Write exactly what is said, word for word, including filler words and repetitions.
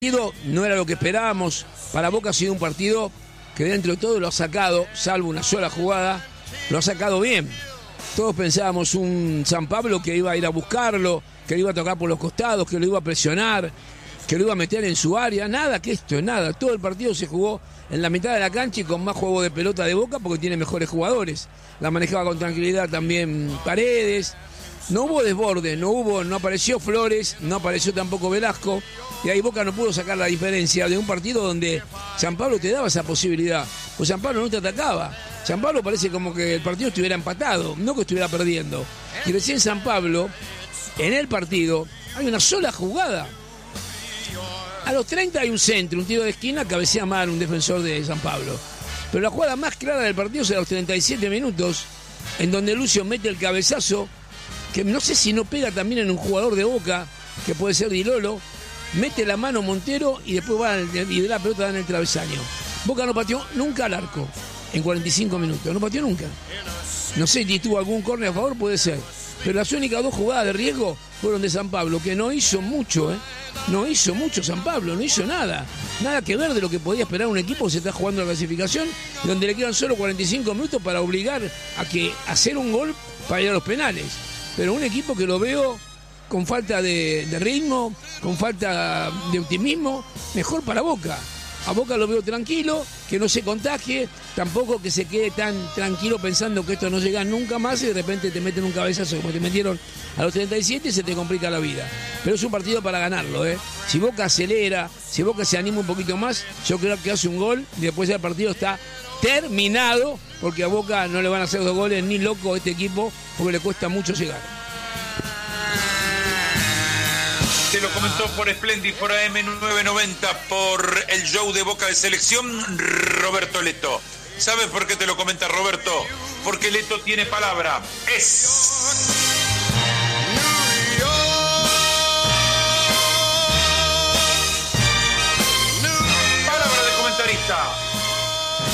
No era lo que esperábamos. Para Boca ha sido un partido que dentro de todo lo ha sacado, salvo una sola jugada, lo ha sacado bien. Todos pensábamos un San Pablo que iba a ir a buscarlo, que lo iba a tocar por los costados, que lo iba a presionar, que lo iba a meter en su área. Nada que esto, nada. Todo el partido se jugó en la mitad de la cancha y con más juego de pelota de Boca porque tiene mejores jugadores. La manejaba con tranquilidad también Paredes. No hubo desborde, no hubo, no apareció Flores, no apareció tampoco Velasco, y ahí Boca no pudo sacar la diferencia de un partido donde San Pablo te daba esa posibilidad, pues San Pablo no te atacaba. San Pablo parece como que el partido estuviera empatado, no que estuviera perdiendo. Y recién San Pablo, en el partido, hay una sola jugada. A los treinta hay un centro, un tiro de esquina, cabecea mal un defensor de San Pablo. Pero la jugada más clara del partido es a los treinta y siete minutos, en donde Lucio mete el cabezazo, que no sé si no pega también en un jugador de Boca, que puede ser Di Lolo, mete la mano Montero y después va y de la pelota da en el travesaño. Boca no pateó nunca al arco en cuarenta y cinco minutos, no pateó nunca. No sé si tuvo algún córner a favor, puede ser. Pero las únicas dos jugadas de riesgo fueron de San Pablo, que no hizo mucho, ¿eh? No hizo mucho San Pablo, no hizo nada. Nada que ver de lo que podía esperar un equipo que se está jugando la clasificación, donde le quedan solo cuarenta y cinco minutos para obligar a que hacer un gol para ir a los penales. Pero un equipo que lo veo con falta de, de ritmo, con falta de optimismo, mejor para Boca. A Boca lo veo tranquilo, que no se contagie, tampoco que se quede tan tranquilo pensando que esto no llega nunca más y de repente te meten un cabezazo como te metieron a los treinta y siete y se te complica la vida. Pero es un partido para ganarlo, ¿eh? Si Boca acelera, si Boca se anima un poquito más, yo creo que hace un gol y después el partido está terminado, porque a Boca no le van a hacer dos goles ni loco a este equipo, porque le cuesta mucho llegar. Te lo comentó por Splendid, por A M novecientos noventa, por el show de Boca de Selección, Roberto Leto. ¿Sabes por qué te lo comenta Roberto? Porque Leto tiene palabra. Es...